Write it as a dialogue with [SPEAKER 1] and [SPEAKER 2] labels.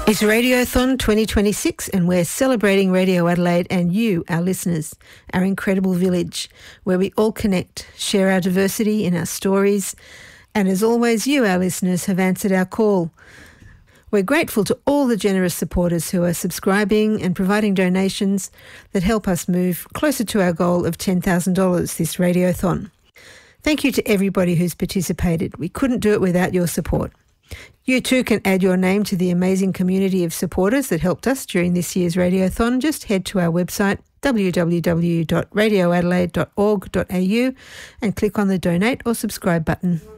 [SPEAKER 1] It's Radiothon 2026 and we're celebrating Radio Adelaide and you, our listeners, our incredible village, where we all connect, share our diversity in our stories, and as always, you, our listeners, have answered our call. We're grateful to all the generous supporters who are subscribing and providing donations that help us move closer to our goal of $10,000 this Radiothon. Thank you to everybody who's participated. We couldn't do it without your support. You too can add your name to the amazing community of supporters that helped us during this year's Radiothon. Just head to our website www.radioadelaide.org.au and click on the donate or subscribe button.